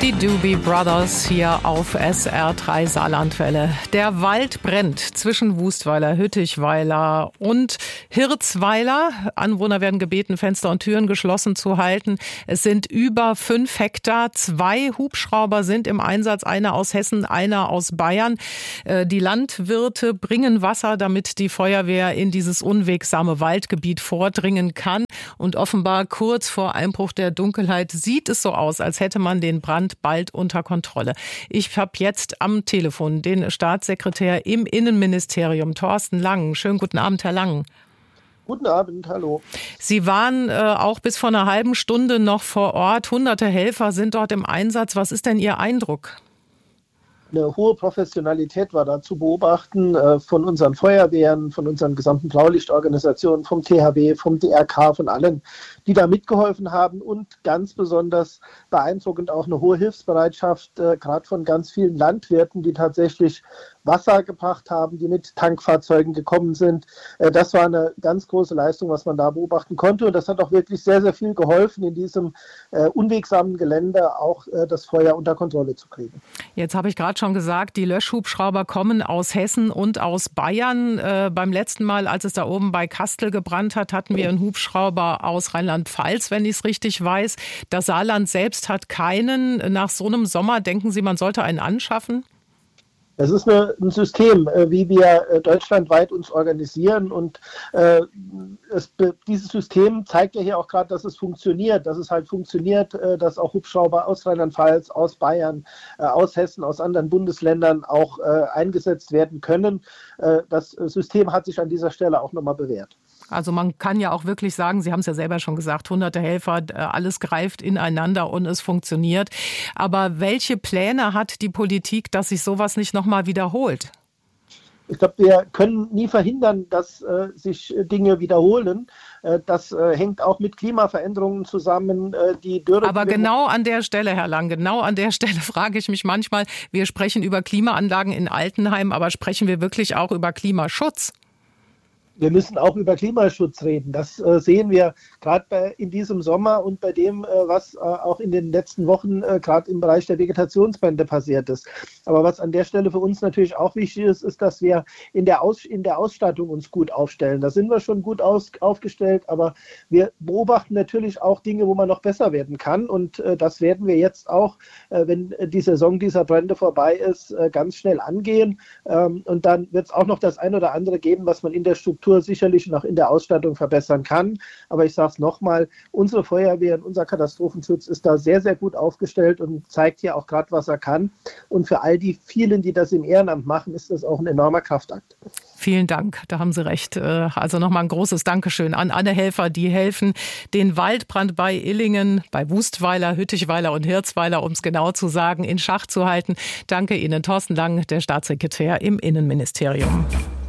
Die Doobie Brothers hier auf SR3 Saarlandwelle. Der Wald brennt zwischen Wustweiler, Hüttichweiler und Hirzweiler. Anwohner werden gebeten, Fenster und Türen geschlossen zu halten. Es sind über 5 Hektar. 2 Hubschrauber sind im Einsatz, einer aus Hessen, einer aus Bayern. Die Landwirte bringen Wasser, damit die Feuerwehr in dieses unwegsame Waldgebiet vordringen kann. Und offenbar kurz vor Einbruch der Dunkelheit sieht es so aus, als hätte man den Brand bald unter Kontrolle. Ich habe jetzt am Telefon den Staatssekretär im Innenministerium, Thorsten Lang. Schönen guten Abend, Herr Lang. Guten Abend, hallo. Sie waren auch bis vor einer halben Stunde noch vor Ort. Hunderte Helfer sind dort im Einsatz. Was ist denn Ihr Eindruck? Eine hohe Professionalität war da zu beobachten von unseren Feuerwehren, von unseren gesamten Blaulichtorganisationen, vom THW, vom DRK, von allen, die da mitgeholfen haben, und ganz besonders beeindruckend auch eine hohe Hilfsbereitschaft, gerade von ganz vielen Landwirten, die tatsächlich Wasser gebracht haben, die mit Tankfahrzeugen gekommen sind. Das war eine ganz große Leistung, was man da beobachten konnte, und das hat auch wirklich sehr, sehr viel geholfen, in diesem unwegsamen Gelände auch das Feuer unter Kontrolle zu kriegen. Jetzt habe ich gerade schon gesagt, die Löschhubschrauber kommen aus Hessen und aus Bayern. Beim letzten Mal, als es da oben bei Kastel gebrannt hat, hatten wir einen Hubschrauber aus Rheinland-Pfalz, wenn ich es richtig weiß. Das Saarland selbst hat keinen. Nach so einem Sommer denken Sie, man sollte einen anschaffen? Es ist ein System, wie wir deutschlandweit uns organisieren, und dieses System zeigt ja hier auch gerade, dass es funktioniert, dass auch Hubschrauber aus Rheinland-Pfalz, aus Bayern, aus Hessen, aus anderen Bundesländern auch eingesetzt werden können. Das System hat sich an dieser Stelle auch nochmal bewährt. Also man kann ja auch wirklich sagen, Sie haben es ja selber schon gesagt, hunderte Helfer, alles greift ineinander und es funktioniert. Aber welche Pläne hat die Politik, dass sich sowas nicht nochmal wiederholt? Ich glaube, wir können nie verhindern, dass sich Dinge wiederholen. Das hängt auch mit Klimaveränderungen zusammen. Die Dürre. Aber genau an der Stelle, Herr Lang, genau an der Stelle frage ich mich manchmal, wir sprechen über Klimaanlagen in Altenheim, aber sprechen wir wirklich auch über Klimaschutz? Wir müssen auch über Klimaschutz reden. Das sehen wir gerade in diesem Sommer und bei dem, was auch in den letzten Wochen gerade im Bereich der Vegetationsbrände passiert ist. Aber was an der Stelle für uns natürlich auch wichtig ist, ist, dass wir in der Ausstattung uns gut aufstellen. Da sind wir schon gut aufgestellt, aber wir beobachten natürlich auch Dinge, wo man noch besser werden kann. Und das werden wir jetzt auch, wenn die Saison dieser Brände vorbei ist, ganz schnell angehen. Und dann wird es auch noch das ein oder andere geben, was man in der Struktur sicherlich noch in der Ausstattung verbessern kann. Aber ich sage es nochmal, unsere Feuerwehr und unser Katastrophenschutz ist da sehr, sehr gut aufgestellt und zeigt hier auch gerade, was er kann. Und für all die vielen, die das im Ehrenamt machen, ist das auch ein enormer Kraftakt. Vielen Dank, da haben Sie recht. Also nochmal ein großes Dankeschön an alle Helfer, die helfen, den Waldbrand bei Illingen, bei Wustweiler, Hüttichweiler und Hirzweiler, um es genau zu sagen, in Schach zu halten. Danke Ihnen, Thorsten Lang, der Staatssekretär im Innenministerium.